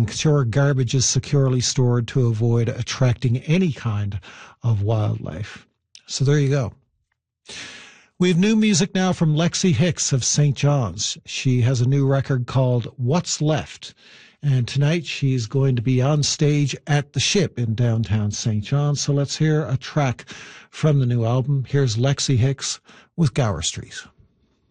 ensure garbage is securely stored to avoid attracting any kind of wildlife. So there you go. We have new music now from Lexi Hicks of St. John's. She has a new record called What's Left. And tonight she's going to be on stage at the Ship in downtown St. John's. So let's hear a track from the new album. Here's Lexi Hicks with Gower Street.